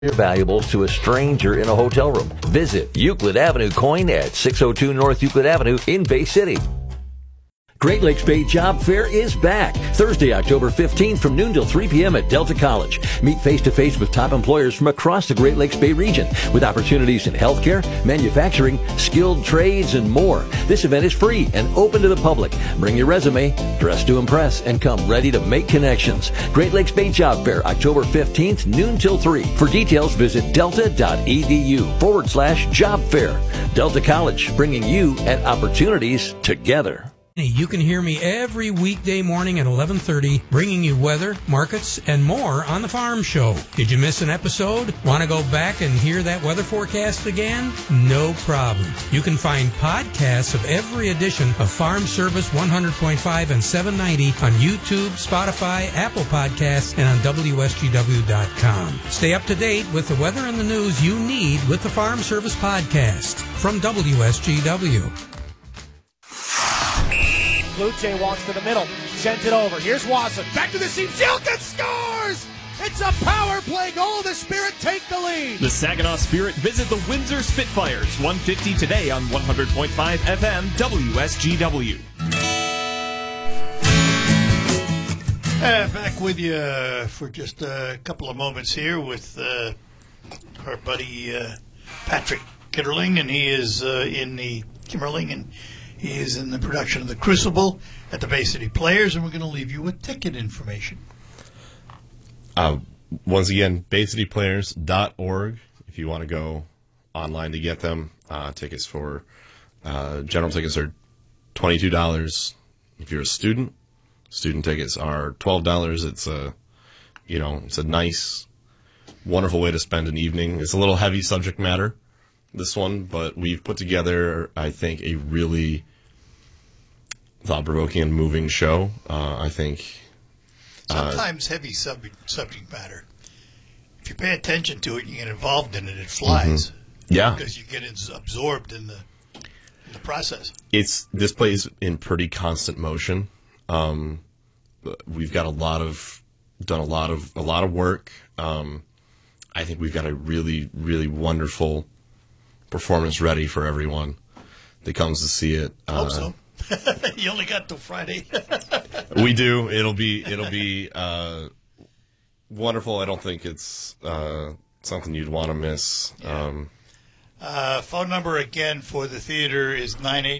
your valuables to a stranger in a hotel room. Visit Euclid Avenue Coin at 602 North Euclid Avenue in Bay City. Great Lakes Bay Job Fair is back. Thursday, October 15th from noon till 3 p.m. at Delta College. Meet face-to-face with top employers from across the Great Lakes Bay region with opportunities in healthcare, manufacturing, skilled trades, and more. This event is free and open to the public. Bring your resume, dress to impress, and come ready to make connections. Great Lakes Bay Job Fair, October 15th, noon till 3. For details, visit delta.edu/job fair. Delta College, bringing you and opportunities together. You can hear me every weekday morning at 11:30, bringing you weather, markets, and more on The Farm Show. Did you miss an episode? Want to go back and hear that weather forecast again? No problem. You can find podcasts of every edition of Farm Service 100.5 and 790 on YouTube, Spotify, Apple Podcasts, and on WSGW.com. Stay up to date with the weather and the news you need with the Farm Service Podcast from WSGW. Luce walks to the middle, sends it over. Here's Watson. Back to the seam. Zilka scores! It's a power play goal. The Spirit take the lead. The Saginaw Spirit visit the Windsor Spitfires. 1:50 today on 100.5 FM WSGW. Back with you for just a couple of moments here with our buddy Patrick Kitterling, and he is in the Kimmerling, and he is in the production of The Crucible at the Bay City Players, and we're going to leave you with ticket information. Once again, baycityplayers.org if you want to go online to get them. Tickets for general tickets are $22. If you're a student, student tickets are $12. It's a nice, wonderful way to spend an evening. It's a little heavy subject matter, this one, but we've put together, I think, a really thought-provoking and moving show. I think sometimes heavy subject matter, if you pay attention to it, you get involved in it, it flies. Mm-hmm. Yeah, because you get absorbed in the process. This plays in pretty constant motion. We've got done a lot of work. I think we've got a really, really wonderful performance ready for everyone that comes to see it. Hope so. You only got till Friday. We do. It'll be wonderful. I don't think it's something you'd want to miss. Yeah. Phone number again for the theater is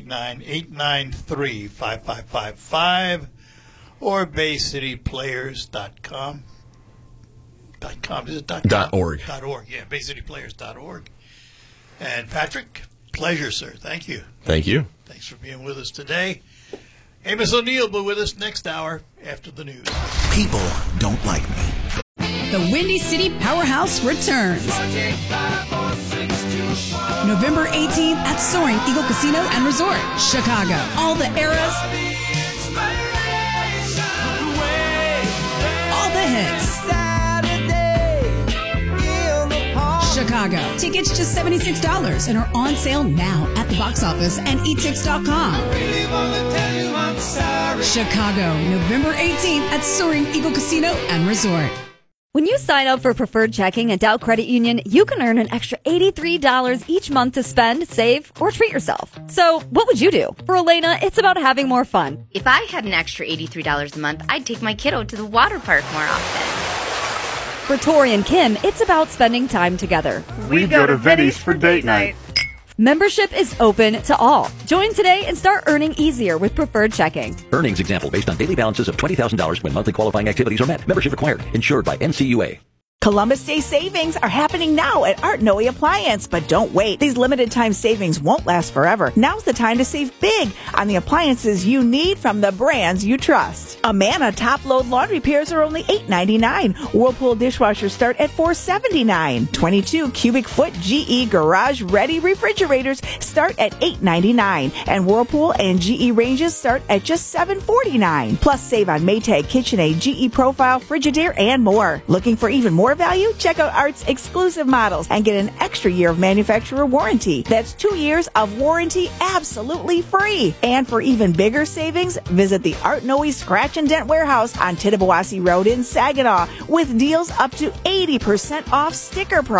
989-893-5555 or baycityplayers.com. .com, is it .com? .org. .org, yeah, baycityplayers.org. And Patrick, pleasure, sir. Thank you. Thank you. Thanks for being with us today. Amos O'Neill will be with us next hour after the news. People don't like me. The Windy City Powerhouse returns. November 18th at Soaring Eagle Casino and Resort, Chicago. All the eras, all the hits. Chicago. Tickets just $76 and are on sale now at the box office and etix.com. Chicago, November 18th at Soaring Eagle Casino and Resort. When you sign up for Preferred Checking at Dow Credit Union, you can earn an extra $83 each month to spend, save, or treat yourself. So, what would you do? For Elena, it's about having more fun. If I had an extra $83 a month, I'd take my kiddo to the water park more often. For Tori and Kim, it's about spending time together. We go to Vinny's for date night. Membership is open to all. Join today and start earning easier with Preferred Checking. Earnings example based on daily balances of $20,000 when monthly qualifying activities are met. Membership required. Insured by NCUA. Columbus Day savings are happening now at Art Noe Appliance, but don't wait. These limited time savings won't last forever. Now's the time to save big on the appliances you need from the brands you trust. Amana top load laundry pairs are only $8.99. Whirlpool dishwashers start at $4.79. 22 cubic foot GE garage ready refrigerators start at $8.99. And Whirlpool and GE ranges start at just $7.49. Plus save on Maytag KitchenAid, GE Profile, Frigidaire, and more. Looking for even more more value? Check out Art's exclusive models and get an extra year of manufacturer warranty. That's 2 years of warranty absolutely free. And for even bigger savings, visit the Art Noe Scratch and Dent Warehouse on Tittabawassee Road in Saginaw with deals up to 80% off sticker price.